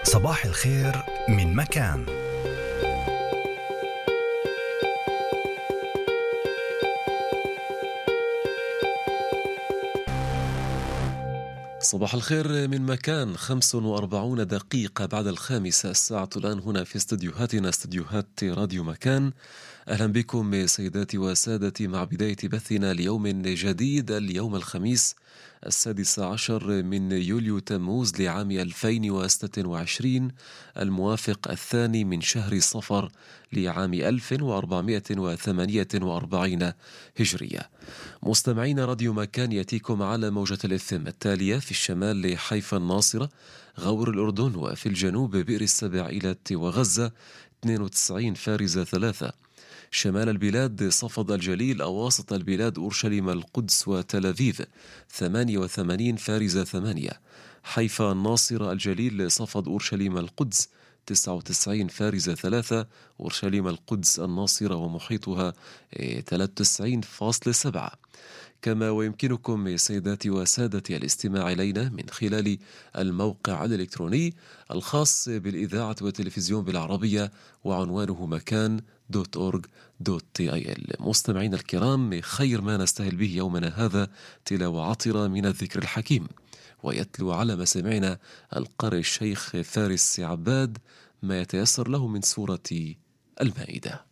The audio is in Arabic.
صباح الخير من مكان. صباح الخير من مكان. 45 دقيقة بعد 5 الساعة الآن هنا في استديوهاتنا، استديوهات راديو مكان. أهلا بكم سيداتي وسادتي مع بداية بثنا ليوم جديد، اليوم الخميس 16 من يوليو تموز لعام 2026، الموافق 2 من شهر صفر لعام 1448 هجرية. مستمعين راديو مكان يأتيكم على موجة الإثم التالية: في الشمال حيفا الناصرة، غور الأردن، وفي الجنوب بئر السباعيلة وغزة 92 فارزة 3، شمال البلاد صفد الجليل، أواسط البلاد أورشليم القدس وتل أبيب 88 فارزة 8، حيفا الناصرة الجليل صفد أورشليم القدس 99 فارزة 3، أورشليم القدس الناصرة ومحيطها 93.7. كما ويمكنكم سيداتي وسادتي الاستماع إلينا من خلال الموقع الإلكتروني الخاص بالإذاعة والتلفزيون بالعربية، وعنوانه مكان.org.il. مستمعين الكرام، خير ما نستهل به يومنا هذا تلاوة عطرة من الذكر الحكيم، ويتلو على مسامعنا القارئ الشيخ فارس عباد ما يتيسر له من سورة المائدة.